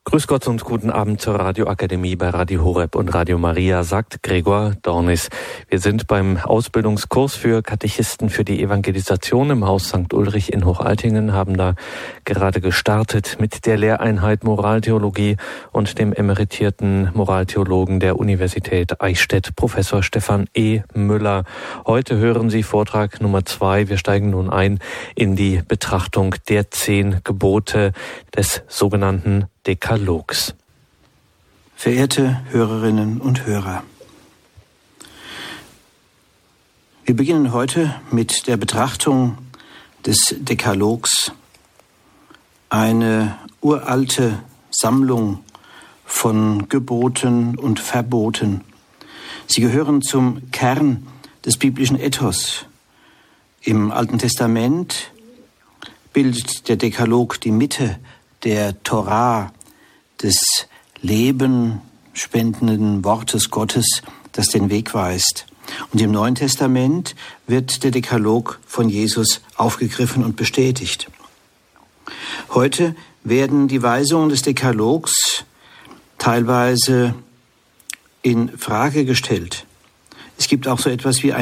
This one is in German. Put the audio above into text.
Grüß Gott und guten Abend zur Radioakademie bei Radio Horeb und Radio Maria, sagt Gregor Dornis. Wir sind beim Ausbildungskurs für Katechisten für die Evangelisation im Haus St. Ulrich in Hochaltingen, haben da gerade gestartet mit der Lehreinheit Moraltheologie und dem emeritierten Moraltheologen der Universität Eichstätt, Professor Stefan E. Müller. Heute hören Sie Vortrag Nummer 2. Wir steigen nun ein in die Betrachtung der 10 Gebote des sogenannten Dekalogs. Verehrte Hörerinnen und Hörer, wir beginnen heute mit der Betrachtung des Dekalogs, eine uralte Sammlung von Geboten und Verboten. Sie gehören zum Kern des biblischen Ethos. Im Alten Testament bildet der Dekalog die Mitte der Torah, des lebenspendenden Wortes Gottes, das den Weg weist. Und im Neuen Testament wird der Dekalog von Jesus aufgegriffen und bestätigt. Heute werden die Weisungen des Dekalogs teilweise in Frage gestellt. Es gibt auch so etwas wie